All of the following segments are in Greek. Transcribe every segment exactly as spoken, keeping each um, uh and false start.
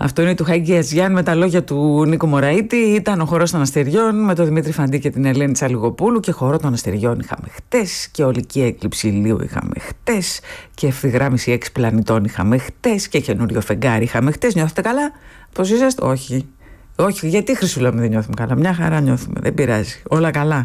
Αυτό είναι του Χάγκη Αζιάν με τα λόγια του Νίκο Μωραήτη. Ήταν ο χορός των αστεριών με τον Δημήτρη Φαντή και την Ελένη Τσαλιγοπούλου. Και χορό των αστεριών είχαμε χτες. Και ολική έκλειψη ηλίου είχαμε χτες. Και ευθυγράμμιση έξι πλανητών είχαμε χτες. Και καινούριο φεγγάρι είχαμε χτες. Νιώθετε καλά? Πώς είσαστε? Όχι. Όχι, γιατί Χρυσούλα μου δεν νιώθουμε καλά? Μια χαρά νιώθουμε. Δεν πειράζει. Όλα καλά.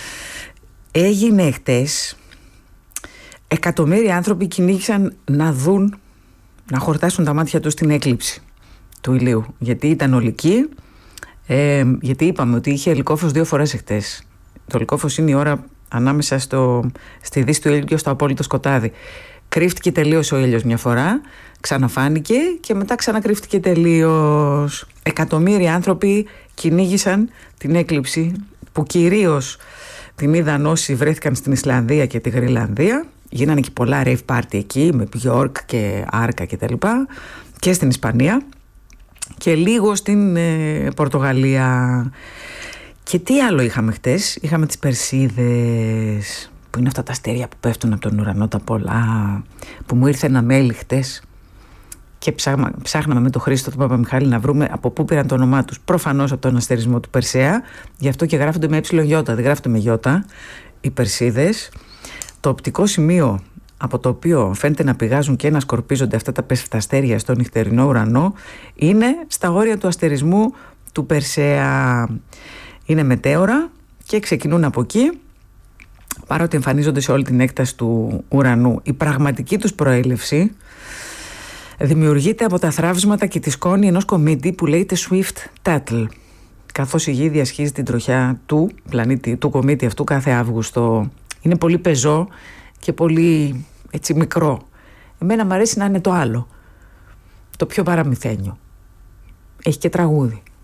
Έγινε χτες. Εκατομμύρια άνθρωποι κυνήγησαν να δουν, να χορτάσουν τα μάτια τους στην έκλειψη του ηλίου. Γιατί ήταν ολική, ε, γιατί είπαμε ότι είχε λυκόφως δύο φορές εχθές. Το λυκόφως είναι η ώρα ανάμεσα στο, στη δύση του ήλιου και στο απόλυτο σκοτάδι. Κρύφτηκε τελείως ο ήλιος μια φορά, ξαναφάνηκε και μετά ξανακρύφτηκε τελείως. Εκατομμύρια άνθρωποι κυνήγησαν την έκλειψη, που κυρίως την είδαν όσοι βρέθηκαν στην Ισλανδία και τη Γρυλανδία. Γίνανε και πολλά rave party εκεί με Björk και Άρκα και τα λοιπά, και στην Ισπανία και λίγο στην ε, Πορτογαλία. Και τι άλλο είχαμε χτες? Είχαμε τις Περσίδες, που είναι αυτά τα αστέρια που πέφτουν από τον ουρανό τα πολλά, που μου ήρθε ένα mail χτες και ψάχμα, ψάχναμε με τον Χρήστο τον Παπαμιχάλη να βρούμε από πού πήραν το όνομά τους. Προφανώς από τον αστερισμό του Περσέα, γι' αυτό και γράφονται με ε, δεν γράφονται με γιώτα οι Περσίδες. Το οπτικό σημείο από το οποίο φαίνεται να πηγάζουν και να σκορπίζονται αυτά τα πεσφταστέρια στο νυχτερινό ουρανό είναι στα όρια του αστερισμού του Περσέα. Είναι μετέωρα και ξεκινούν από εκεί, παρότι εμφανίζονται σε όλη την έκταση του ουρανού. Η πραγματική τους προέλευση δημιουργείται από τα θραύσματα και τη σκόνη ενός κομέτη που λέγεται Swift Tuttle, καθώς η Γη διασχίζει την τροχιά του πλανήτη, του κομέτη αυτού κάθε Αύγουστο. Είναι πολύ πεζό και πολύ έτσι μικρό. Εμένα μου αρέσει να είναι το άλλο, το πιο παραμυθένιο. Έχει και τραγούδι.